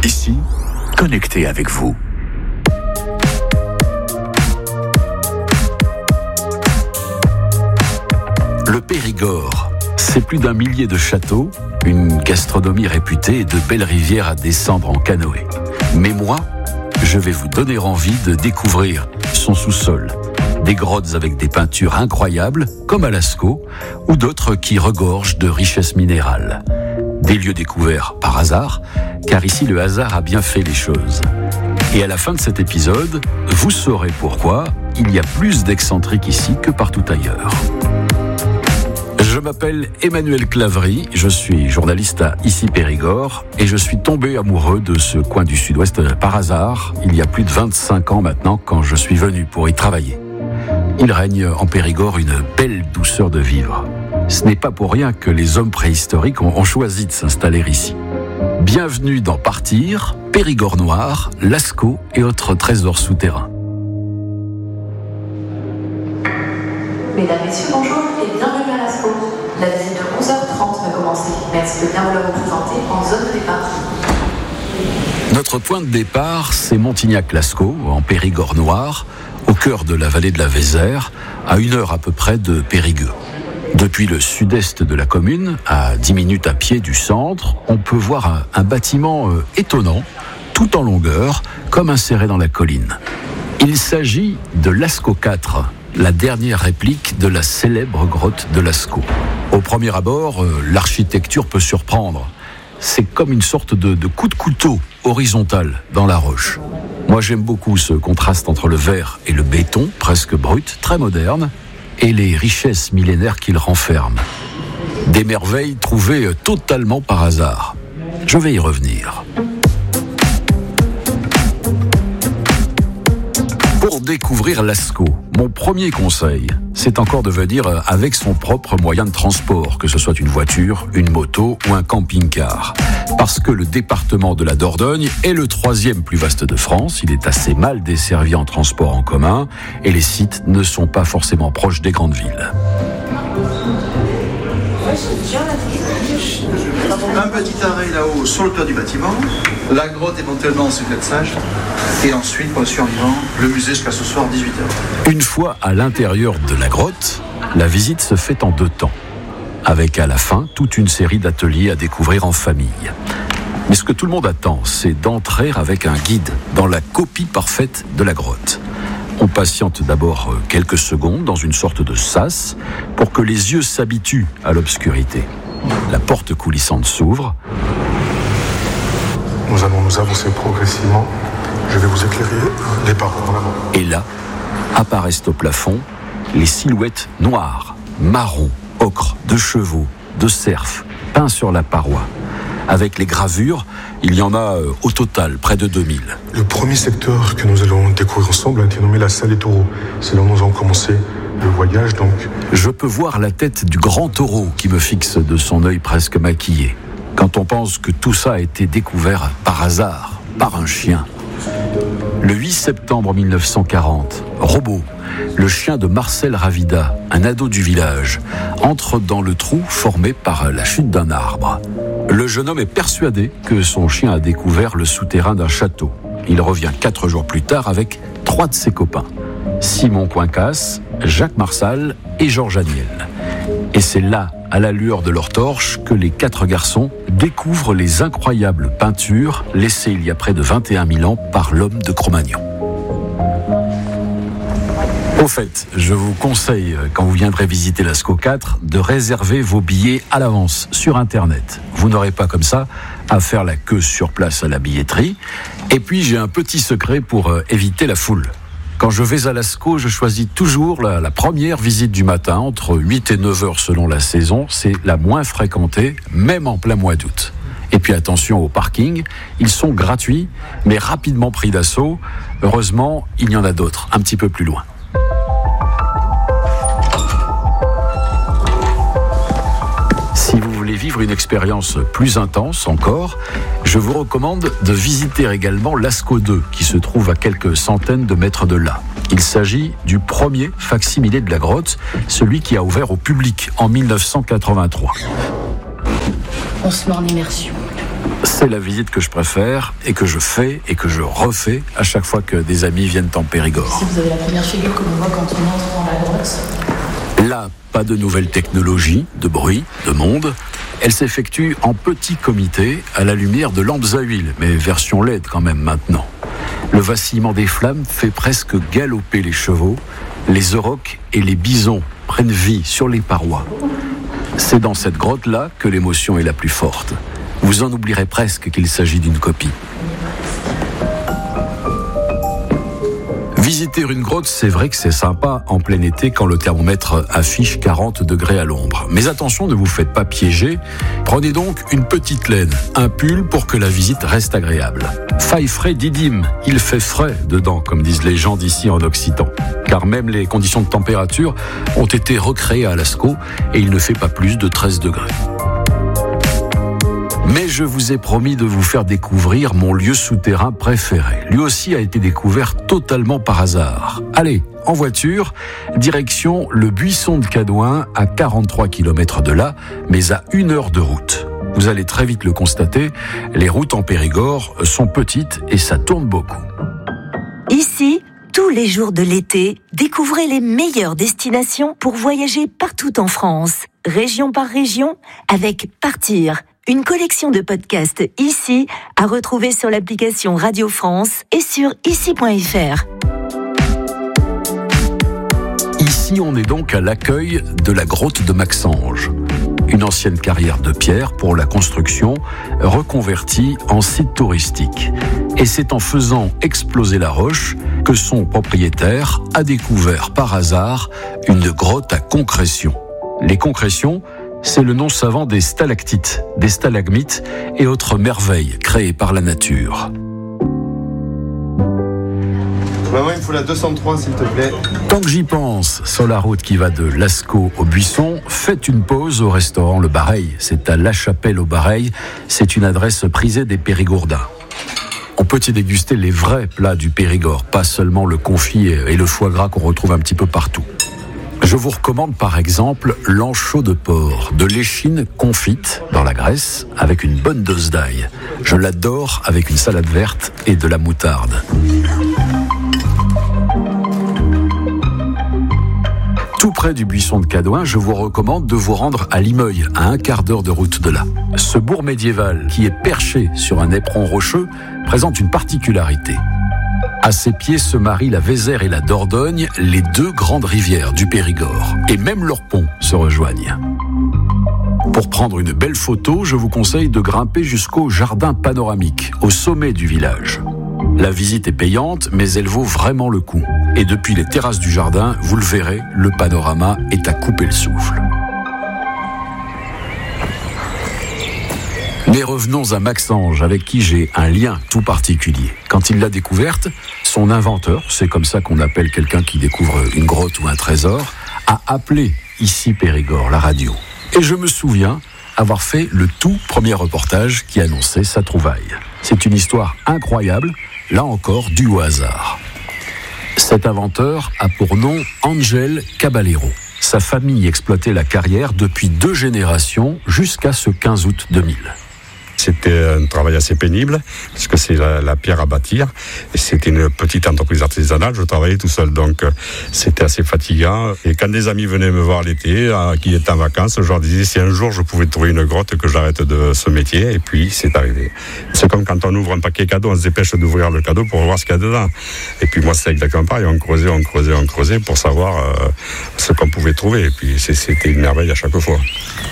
Ici, connecté avec vous. Le Périgord, c'est plus d'1 millier de châteaux, une gastronomie réputée et de belles rivières à descendre en canoë. Mais moi, je vais vous donner envie de découvrir son sous-sol. Des grottes avec des peintures incroyables, comme à Lascaux, ou d'autres qui regorgent de richesses minérales. Des lieux découverts par hasard, car ici le hasard a bien fait les choses. Et à la fin de cet épisode, vous saurez pourquoi il y a plus d'excentriques ici que partout ailleurs. Je m'appelle Emmanuel Claverie, je suis journaliste à Ici Périgord et je suis tombé amoureux de ce coin du sud-ouest par hasard, il y a plus de 25 ans maintenant quand je suis venu pour y travailler. Il règne en Périgord une belle douceur de vivre. Ce n'est pas pour rien que les hommes préhistoriques ont choisi de s'installer ici. Bienvenue dans Partir, Périgord noir, Lascaux et autres trésors souterrains. Mesdames, Messieurs, bonjour et bienvenue à Lascaux. La visite de 11h30 va commencer. Merci de bien vouloir vous présenter en zone de départ. Notre point de départ, c'est Montignac-Lascaux, en Périgord noir, au cœur de la vallée de la Vézère, à 1 heure à peu près de Périgueux. Depuis le sud-est de la commune, à 10 minutes à pied du centre, on peut voir un bâtiment étonnant, tout en longueur, comme inséré dans la colline. Il s'agit de Lascaux 4, la dernière réplique de la célèbre grotte de Lascaux. Au premier abord, l'architecture peut surprendre. C'est comme une sorte de coup de couteau horizontal dans la roche. Moi, j'aime beaucoup ce contraste entre le verre et le béton, presque brut, très moderne, et les richesses millénaires qu'il renferme. Des merveilles trouvées totalement par hasard. Je vais y revenir. Pour découvrir Lascaux, mon premier conseil, c'est encore de venir avec son propre moyen de transport, que ce soit une voiture, une moto ou un camping-car. Parce que le département de la Dordogne est le 3e plus vaste de France, il est assez mal desservi en transport en commun et les sites ne sont pas forcément proches des grandes villes. Un petit arrêt là-haut sur le toit du bâtiment, la grotte éventuellement sous 4 sages, et ensuite pour le survivant, le musée jusqu'à ce soir 18h. Une fois à l'intérieur de la grotte, la visite se fait en 2 temps, avec à la fin toute une série d'ateliers à découvrir en famille. Mais ce que tout le monde attend, c'est d'entrer avec un guide dans la copie parfaite de la grotte. On patiente d'abord quelques secondes dans une sorte de sas pour que les yeux s'habituent à l'obscurité. La porte coulissante s'ouvre. Nous allons nous avancer progressivement. Je vais vous éclairer les pas en avant. Et là, apparaissent au plafond les silhouettes noires, marron, ocre, de chevaux, de cerfs, peints sur la paroi. Avec les gravures, il y en a au total près de 2000. Le premier secteur que nous allons découvrir ensemble a été nommé la salle des taureaux. C'est là où nous avons commencé le voyage, donc. Je peux voir la tête du grand taureau qui me fixe de son œil presque maquillé. Quand on pense que tout ça a été découvert par hasard, par un chien. Le 8 septembre 1940, Robot, le chien de Marcel Ravida, un ado du village, entre dans le trou formé par la chute d'un arbre. Le jeune homme est persuadé que son chien a découvert le souterrain d'un château. Il revient 4 jours plus tard avec 3 de ses copains. Simon Coincas, Jacques Marsal et Georges Aniel. Et c'est là, à la lueur de leur torche, que les 4 garçons découvrent les incroyables peintures laissées il y a près de 21 000 ans par l'homme de Cro-Magnon. Au fait, je vous conseille, quand vous viendrez visiter Lascaux 4, de réserver vos billets à l'avance sur Internet. Vous n'aurez pas comme ça à faire la queue sur place à la billetterie. Et puis, j'ai un petit secret pour éviter la foule. Quand je vais à Lascaux, je choisis toujours la première visite du matin, entre 8 et 9 heures selon la saison. C'est la moins fréquentée, même en plein mois d'août. Et puis attention aux parkings, ils sont gratuits, mais rapidement pris d'assaut. Heureusement, il y en a d'autres, un petit peu plus loin. Si vous voulez vivre une expérience plus intense encore, je vous recommande de visiter également Lascaux 2, qui se trouve à quelques centaines de mètres de là. Il s'agit du premier facsimilé de la grotte, celui qui a ouvert au public en 1983. On se met en immersion. C'est la visite que je préfère et que je fais et que je refais à chaque fois que des amis viennent en Périgord. Si vous avez la première figure que l'on voit quand on entre dans la grotte. Là, pas de nouvelles technologies, de bruit, de monde. Elle s'effectue en petit comité à la lumière de lampes à huile, mais version LED quand même maintenant. Le vacillement des flammes fait presque galoper les chevaux. Les aurochs et les bisons prennent vie sur les parois. C'est dans cette grotte-là que l'émotion est la plus forte. Vous en oublierez presque qu'il s'agit d'une copie. Visiter une grotte, c'est vrai que c'est sympa en plein été quand le thermomètre affiche 40 degrés à l'ombre. Mais attention, ne vous faites pas piéger. Prenez donc une petite laine, un pull pour que la visite reste agréable. Faille frais didim, il fait frais dedans, comme disent les gens d'ici en occitan. Car même les conditions de température ont été recréées à Lascaux et il ne fait pas plus de 13 degrés. Mais je vous ai promis de vous faire découvrir mon lieu souterrain préféré. Lui aussi a été découvert totalement par hasard. Allez, en voiture, direction le buisson de Cadouin, à 43 km de là, mais à 1 heure de route. Vous allez très vite le constater, les routes en Périgord sont petites et ça tourne beaucoup. Ici, tous les jours de l'été, découvrez les meilleures destinations pour voyager partout en France, région par région, avec Partir. Une collection de podcasts ici à retrouver sur l'application Radio France et sur ici.fr. Ici, on est donc à l'accueil de la grotte de Maxange. Une ancienne carrière de pierre pour la construction, reconvertie en site touristique. Et c'est en faisant exploser la roche que son propriétaire a découvert par hasard une grotte à concrétion. Les concrétions, c'est le nom savant des stalactites, des stalagmites et autres merveilles créées par la nature. Maman, il me faut la 203, s'il te plaît. Tant que j'y pense, sur la route qui va de Lascaux au Buisson, faites une pause au restaurant Le Bareil. C'est à La Chapelle au Bareil. C'est une adresse prisée des Périgourdins. On peut y déguster les vrais plats du Périgord, pas seulement le confit et le foie gras qu'on retrouve un petit peu partout. Je vous recommande par exemple l'anchois de porc, de l'échine confite dans la graisse avec une bonne dose d'ail. Je l'adore avec une salade verte et de la moutarde. Tout près du buisson de Cadouin, je vous recommande de vous rendre à Limeuil, à 1/4 d'heure de route de là. Ce bourg médiéval, qui est perché sur un éperon rocheux, présente une particularité. À ses pieds se marient la Vézère et la Dordogne, les deux grandes rivières du Périgord. Et même leurs ponts se rejoignent. Pour prendre une belle photo, je vous conseille de grimper jusqu'au jardin panoramique, au sommet du village. La visite est payante, mais elle vaut vraiment le coup. Et depuis les terrasses du jardin, vous le verrez, le panorama est à couper le souffle. Mais revenons à Maxange, avec qui j'ai un lien tout particulier. Quand il l'a découverte, son inventeur, c'est comme ça qu'on appelle quelqu'un qui découvre une grotte ou un trésor, a appelé ici Périgord, la radio. Et je me souviens avoir fait le tout premier reportage qui annonçait sa trouvaille. C'est une histoire incroyable, là encore due au hasard. Cet inventeur a pour nom Ángel Caballero. Sa famille exploitait la carrière depuis 2 générations jusqu'à ce 15 août 2000. C'était un travail assez pénible, parce que c'est la pierre à bâtir. Et c'était une petite entreprise artisanale, je travaillais tout seul, donc c'était assez fatigant. Et quand des amis venaient me voir l'été, qui étaient en vacances, je leur disais si un jour je pouvais trouver une grotte, que j'arrête de ce métier, et puis c'est arrivé. C'est comme quand on ouvre un paquet cadeau, on se dépêche d'ouvrir le cadeau pour voir ce qu'il y a dedans. Et puis moi c'est exactement pareil, on creusait pour savoir ce qu'on pouvait trouver. Et puis c'était une merveille à chaque fois.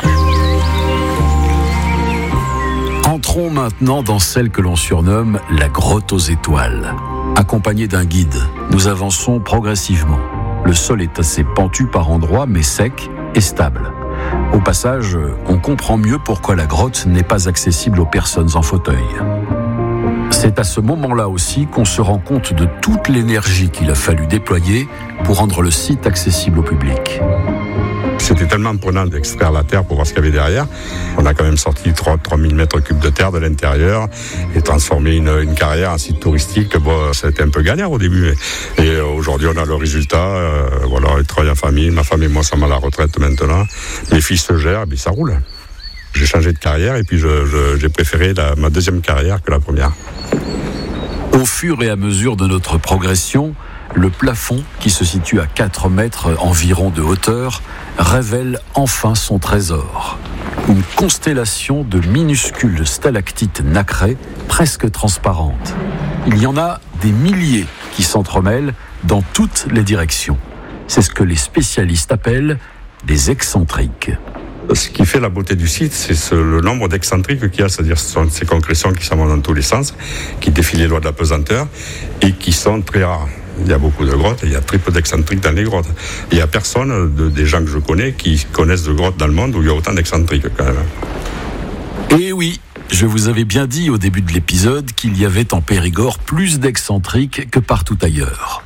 Entrons maintenant dans celle que l'on surnomme la grotte aux étoiles. Accompagné d'un guide, nous avançons progressivement. Le sol est assez pentu par endroits, mais sec et stable. Au passage, on comprend mieux pourquoi la grotte n'est pas accessible aux personnes en fauteuil. C'est à ce moment-là aussi qu'on se rend compte de toute l'énergie qu'il a fallu déployer pour rendre le site accessible au public. C'était tellement prenant d'extraire la terre pour voir ce qu'il y avait derrière. On a quand même sorti 3000 mètres cubes de terre de l'intérieur et transformé une carrière en site touristique. Bon, c'était un peu galère au début. Et aujourd'hui, on a le résultat. Voilà, on travaille en famille. Ma femme et moi sommes à la retraite maintenant. Mes fils se gèrent, et ça roule. J'ai changé de carrière et puis j'ai préféré ma deuxième carrière que la première. Au fur et à mesure de notre progression, le plafond, qui se situe à 4 mètres environ de hauteur, révèle enfin son trésor. Une constellation de minuscules stalactites nacrées, presque transparentes. Il y en a des milliers qui s'entremêlent dans toutes les directions. C'est ce que les spécialistes appellent des excentriques. Ce qui fait la beauté du site, c'est le nombre d'excentriques qu'il y a, c'est-à-dire ce sont ces concrétions qui s'en vont dans tous les sens, qui défient les lois de la pesanteur et qui sont très rares. Il y a beaucoup de grottes et il y a très peu d'excentriques dans les grottes. Il n'y a personne, des gens que je connais, qui connaissent de grottes dans le monde où il y a autant d'excentriques quand même. Et oui, je vous avais bien dit au début de l'épisode qu'il y avait en Périgord plus d'excentriques que partout ailleurs.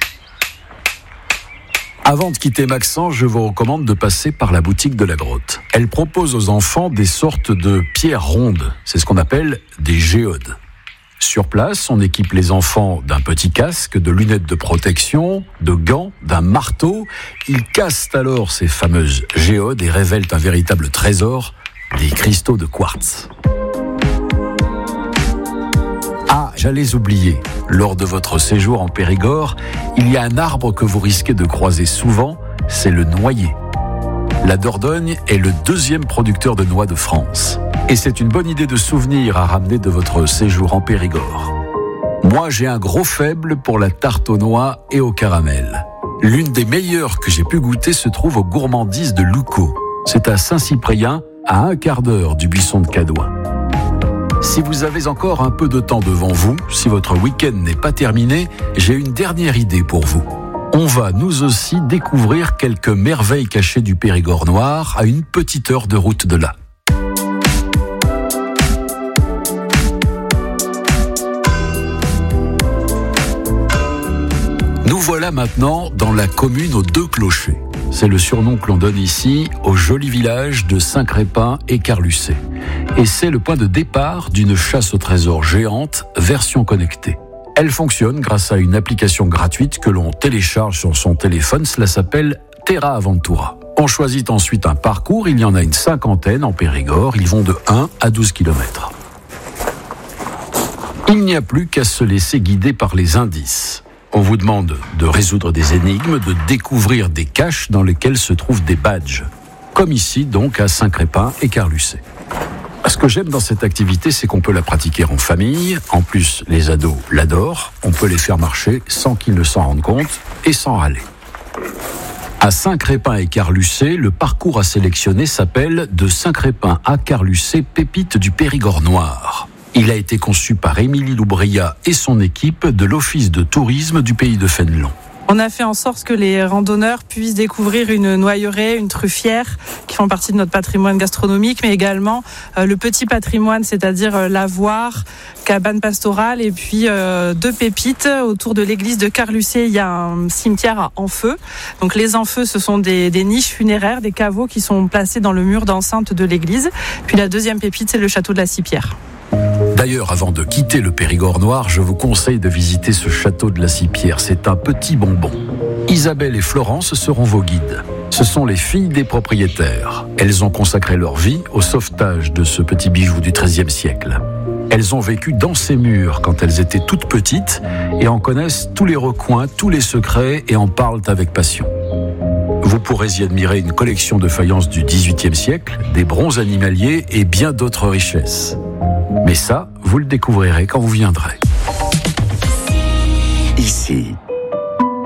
Avant de quitter Maxent, je vous recommande de passer par la boutique de la grotte. Elle propose aux enfants des sortes de pierres rondes. C'est ce qu'on appelle des géodes. Sur place, on équipe les enfants d'un petit casque, de lunettes de protection, de gants, d'un marteau. Ils cassent alors ces fameuses géodes et révèlent un véritable trésor, des cristaux de quartz. Ah, j'allais oublier, lors de votre séjour en Périgord, il y a un arbre que vous risquez de croiser souvent, c'est le noyer. La Dordogne est le 2e producteur de noix de France. Et c'est une bonne idée de souvenir à ramener de votre séjour en Périgord. Moi, j'ai un gros faible pour la tarte aux noix et au caramel. L'une des meilleures que j'ai pu goûter se trouve aux gourmandises de Loucaux. C'est à Saint-Cyprien, à 1 quart d'heure du buisson de Cadouin. Si vous avez encore un peu de temps devant vous, si votre week-end n'est pas terminé, j'ai une dernière idée pour vous. On va nous aussi découvrir quelques merveilles cachées du Périgord noir à une petite heure de route de là. Nous voilà maintenant dans la commune aux 2 clochers. C'est le surnom que l'on donne ici au joli village de Saint-Crépin et Carlucet. Et c'est le point de départ d'une chasse au trésor géante, version connectée. Elle fonctionne grâce à une application gratuite que l'on télécharge sur son téléphone. Cela s'appelle Terra Aventura. On choisit ensuite un parcours. Il y en a une 50aine en Périgord. Ils vont de 1 à 12 km. Il n'y a plus qu'à se laisser guider par les indices. On vous demande de résoudre des énigmes, de découvrir des caches dans lesquelles se trouvent des badges. Comme ici, donc, à Saint-Crépin et Carlucet. Ce que j'aime dans cette activité, c'est qu'on peut la pratiquer en famille. En plus, les ados l'adorent. On peut les faire marcher sans qu'ils ne s'en rendent compte et sans râler. À Saint-Crépin et Carlucet, le parcours à sélectionner s'appelle « De Saint-Crépin à Carlucet, pépite du Périgord noir ». Il a été conçu par Émilie Loubria et son équipe de l'Office de tourisme du pays de Fénelon. On a fait en sorte que les randonneurs puissent découvrir une noyeraie, une truffière, qui font partie de notre patrimoine gastronomique, mais également le petit patrimoine, c'est-à-dire lavoir, cabane pastorale, et puis 2 pépites. Autour de l'église de Carlucet, il y a un cimetière à Enfeux. Donc les Enfeux, ce sont des niches funéraires, des caveaux qui sont placés dans le mur d'enceinte de l'église. Puis la 2e pépite, c'est le château de la Cipierre. D'ailleurs, avant de quitter le Périgord noir, je vous conseille de visiter ce château de la Cipierre. C'est un petit bonbon. Isabelle et Florence seront vos guides. Ce sont les filles des propriétaires. Elles ont consacré leur vie au sauvetage de ce petit bijou du XIIIe siècle. Elles ont vécu dans ces murs quand elles étaient toutes petites et en connaissent tous les recoins, tous les secrets et en parlent avec passion. Vous pourrez y admirer une collection de faïences du XVIIIe siècle, des bronzes animaliers et bien d'autres richesses. Mais ça, vous le découvrirez quand vous viendrez. Ici,